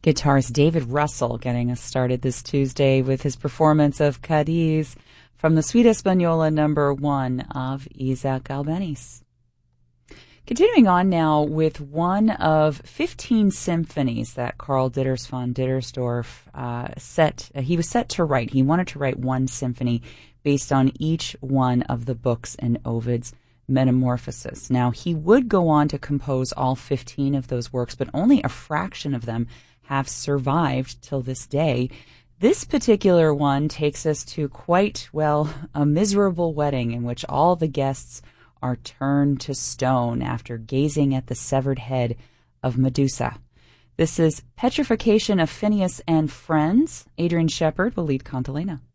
Guitarist David Russell getting us started this Tuesday with his performance of Cadiz from the Suite Española No. 1 of Isaac Albeniz. Continuing on now with one of 15 symphonies that Karl Ditters von Dittersdorf he was set to write. He wanted to write one symphony based on each one of the books in Ovid's Metamorphoses. Now, he would go on to compose all 15 of those works, but only a fraction of them have survived till this day. This particular one takes us to quite, well, a miserable wedding in which all the guests are turned to stone after gazing at the severed head of Medusa. This is Petrification of Phineas and Friends. Adrian Shepard will lead Cantilena.